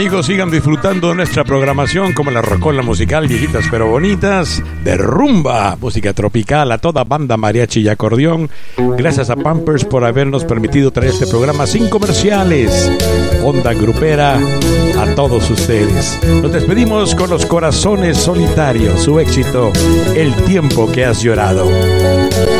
Amigos, sigan disfrutando de nuestra programación como la rocola musical Viejitas pero Bonitas, de rumba, música tropical, a toda banda mariachi y acordeón. Gracias a Pampers por habernos permitido traer este programa sin comerciales. Onda grupera a todos ustedes. Nos despedimos con Los Corazones Solitarios, su éxito El tiempo que has llorado.